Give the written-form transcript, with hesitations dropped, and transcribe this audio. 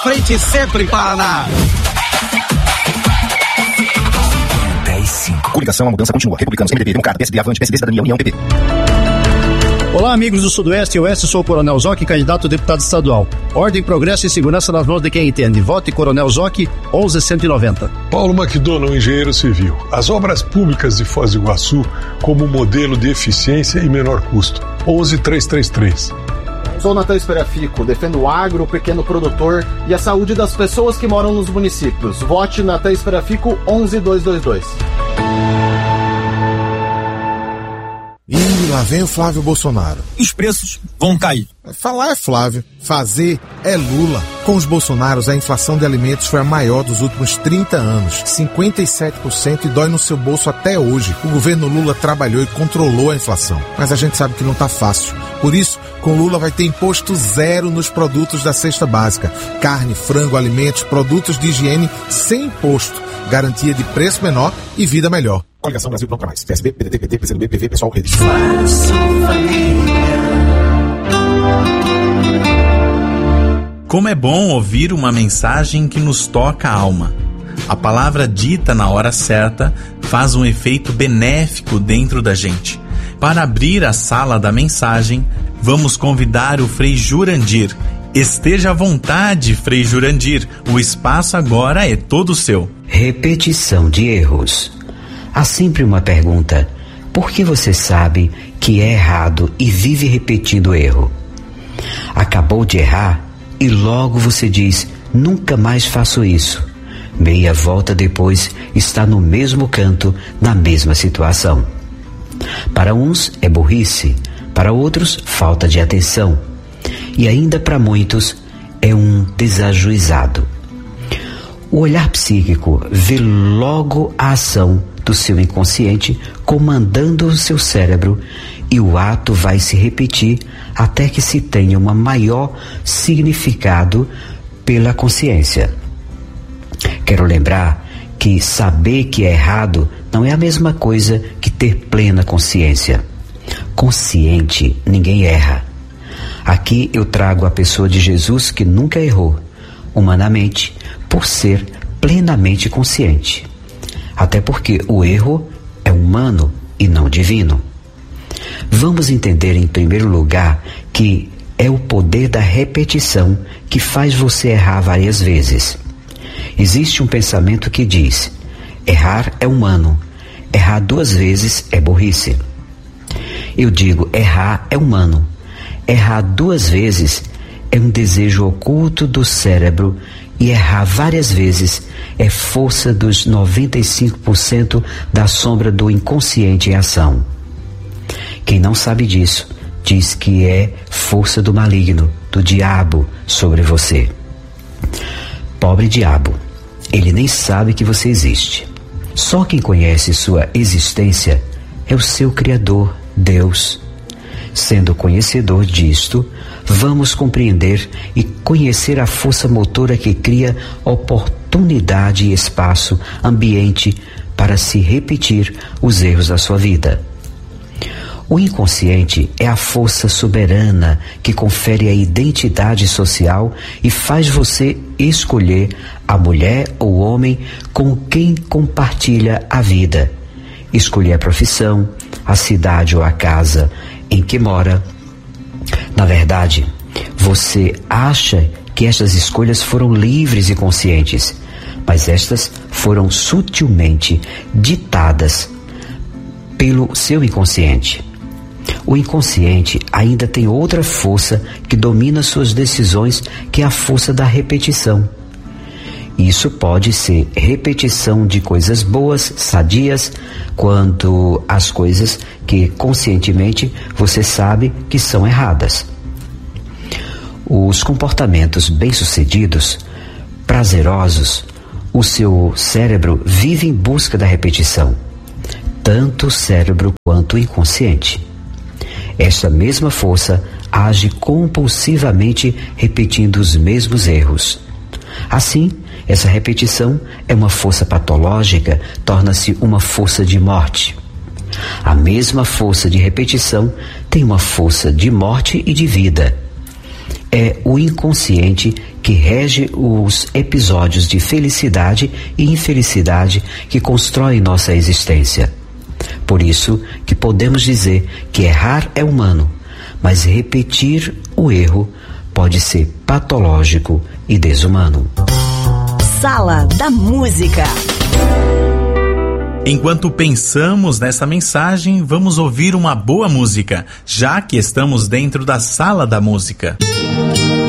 frente sempre, Paraná. 10-5. Coligação, a mudança continua. Republicanos, MDB, Democrata, PSD, Avante, PSD, Cidadania, União, PP. Olá, amigos do Sudoeste e Oeste, sou o Coronel Zocchi, candidato a deputado estadual. Ordem, progresso e segurança nas mãos de quem entende. Vote Coronel Zocchi, 11.190. Paulo McDonald, engenheiro civil. As obras públicas de Foz do Iguaçu como modelo de eficiência e menor custo. 11.333. Sou Natan Esperafico, defendo o agro, o pequeno produtor e a saúde das pessoas que moram nos municípios. Vote Natan Esperafico, 11.222. E lá vem o Flávio Bolsonaro. Os preços vão cair. Falar é Flávio, fazer é Lula. Com os Bolsonaros, a inflação de alimentos foi a maior dos últimos 30 anos, 57%, e dói no seu bolso até hoje. O governo Lula trabalhou e controlou a inflação, mas a gente sabe que não tá fácil. Por isso, com Lula vai ter imposto zero nos produtos da cesta básica. Carne, frango, alimentos, produtos de higiene sem imposto. Garantia de preço menor e vida melhor. Coligação Brasil Pronto Pra Mais. PSB, PDT, PT, PCdoB, PV, Pessoal, Redes. Como é bom ouvir uma mensagem que nos toca a alma. A palavra dita na hora certa faz um efeito benéfico dentro da gente. Para abrir a sala da mensagem, vamos convidar o Frei Jurandir. Esteja à vontade, Frei Jurandir. O espaço agora é todo seu. Repetição de erros. Há sempre uma pergunta: por que você sabe que é errado e vive repetindo o erro? Acabou de errar e logo você diz: nunca mais faço isso. Meia volta depois está no mesmo canto, na mesma situação. Para uns é burrice, para outros falta de atenção e ainda para muitos é um desajuizado. O olhar psíquico vê logo a ação do seu inconsciente comandando o seu cérebro e o ato vai se repetir até que se tenha um maior significado pela consciência. Quero lembrar que saber que é errado não é a mesma coisa que ter plena consciência. Consciente, ninguém erra. Aqui eu trago a pessoa de Jesus que nunca errou, humanamente, por ser plenamente consciente. Até porque o erro é humano e não divino. Vamos entender em primeiro lugar que é o poder da repetição que faz você errar várias vezes. Existe um pensamento que diz: errar é humano, errar 2 vezes é burrice. Eu digo: errar é humano, errar 2 vezes é um desejo oculto do cérebro e errar várias vezes é força dos 95% da sombra do inconsciente em ação. Quem não sabe disso diz que é força do maligno, do diabo sobre você. Pobre diabo, ele nem sabe que você existe. Só quem conhece sua existência é o seu Criador, Deus. Sendo conhecedor disto, vamos compreender e conhecer a força motora que cria oportunidade e espaço, ambiente para se repetir os erros da sua vida. O inconsciente é a força soberana que confere a identidade social e faz você escolher a mulher ou homem com quem compartilha a vida, escolher a profissão, a cidade ou a casa em que mora. Na verdade, você acha que estas escolhas foram livres e conscientes, mas estas foram sutilmente ditadas pelo seu inconsciente. O inconsciente ainda tem outra força que domina suas decisões, que é a força da repetição. Isso pode ser repetição de coisas boas, sadias, quanto às coisas que conscientemente você sabe que são erradas. Os comportamentos bem-sucedidos, prazerosos, o seu cérebro vive em busca da repetição, tanto o cérebro quanto o inconsciente. Esta mesma força age compulsivamente repetindo os mesmos erros. Assim, essa repetição é uma força patológica, torna-se uma força de morte. A mesma força de repetição tem uma força de morte e de vida. é o inconsciente que rege os episódios de felicidade e infelicidade que constroem nossa existência. Por isso que podemos dizer que errar é humano, mas repetir o erro pode ser patológico e desumano. Sala da Música. Enquanto pensamos nessa mensagem, vamos ouvir uma boa música, já que estamos dentro da Sala da Música.